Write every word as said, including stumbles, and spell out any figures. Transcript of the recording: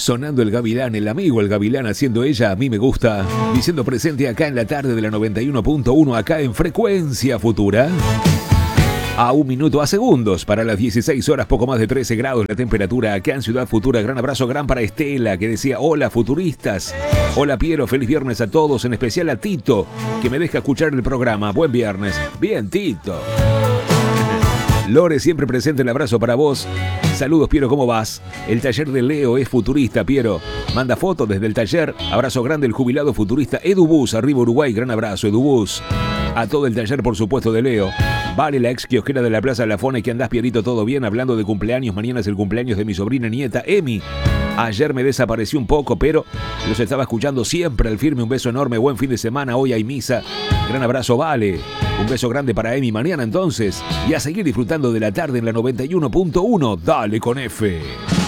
Sonando el gavilán, el amigo el gavilán haciendo ella a mí me gusta. Diciendo presente acá en la tarde de la noventa y uno punto uno, acá en Frecuencia Futura. A un minuto a segundos para las dieciséis horas, poco más de trece grados la temperatura acá en Ciudad Futura. Gran abrazo, gran para Estela, que decía: hola futuristas, hola Piero, feliz viernes a todos, en especial a Tito, que me deja escuchar el programa. Buen viernes. Bien, Tito. Lore, siempre presente, el abrazo para vos. Saludos, Piero, ¿cómo vas? El taller de Leo es futurista, Piero. Manda fotos desde el taller. Abrazo grande, el jubilado futurista Edubus, arriba Uruguay. Gran abrazo, Edubus. A todo el taller, por supuesto, de Leo. Vale, la ex kiosquera de la Plaza Lafone, que andás, Pierito, todo bien. Hablando de cumpleaños, mañana es el cumpleaños de mi sobrina nieta, Emi. Ayer me desaparecí un poco, pero los estaba escuchando siempre al firme. Un beso enorme, buen fin de semana. Hoy hay misa. Gran abrazo, Vale. Un beso grande para Emi mañana entonces. Y a seguir disfrutando de la tarde en la noventa y uno punto uno. Dale con F.